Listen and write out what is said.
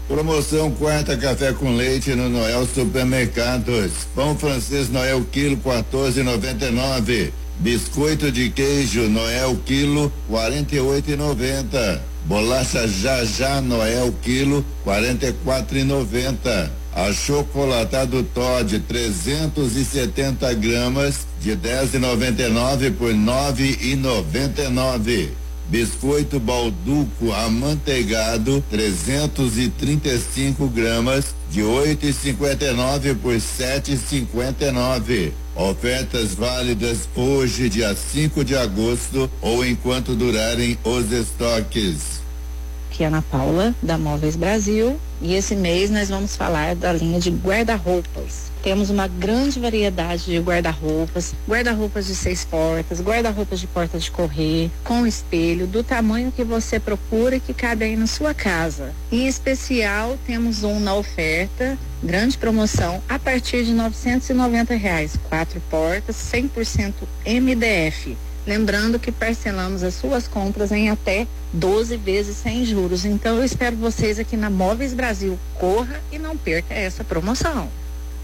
Promoção quarta café com leite no Noel Supermercados. Pão francês Noel quilo 14,99. Biscoito de queijo Noel quilo 48,90. Bolacha Já Noel quilo 44,90. Achocolatado Toddy 370 gramas de 10,99 por 9,99. Biscoito Balduco amanteigado 335 gramas de 8,59 por 7,59. Ofertas válidas hoje, dia 5 de agosto, ou enquanto durarem os estoques. Aqui é Ana Paula, da Móveis Brasil, e esse mês nós vamos falar da linha de guarda-roupas. Temos uma grande variedade de guarda-roupas de 6 portas, guarda-roupas de porta de correr, com espelho, do tamanho que você procura e que cabe aí na sua casa. Em especial, temos um na oferta, grande promoção, a partir de R$990, 4 portas, 100% MDF. Lembrando que parcelamos as suas compras em até 12 vezes sem juros. Então eu espero vocês aqui na Móveis Brasil. Corra e não perca essa promoção.